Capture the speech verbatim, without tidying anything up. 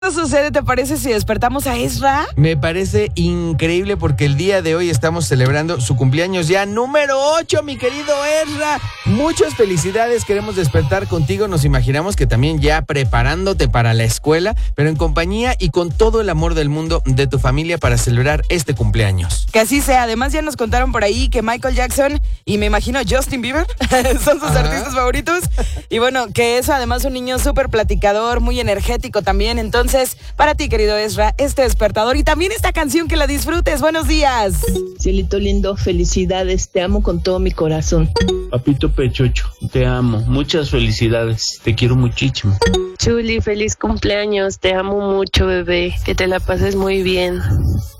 ¿Qué sucede? ¿Te parece si despertamos a Ezra? Me parece increíble porque el día de hoy estamos celebrando su cumpleaños ya número ocho, mi querido Ezra. Muchas felicidades, queremos despertar contigo. Nos imaginamos que también ya preparándote para la escuela, pero en compañía y con todo el amor del mundo de tu familia para celebrar este cumpleaños. Que así sea. Además ya nos contaron por ahí que Michael Jackson y me imagino Justin Bieber son sus Ajá. artistas favoritos. Y bueno, que eso además un niño súper platicador, muy energético también. Entonces, para ti, querido Ezra, este despertador y también esta canción, que la disfrutes. Buenos días. Cielito lindo, felicidades, te amo con todo mi corazón. Papito Pechocho, te amo, muchas felicidades, te quiero muchísimo. Chuli, feliz cumpleaños, te amo mucho, bebé, que te la pases muy bien.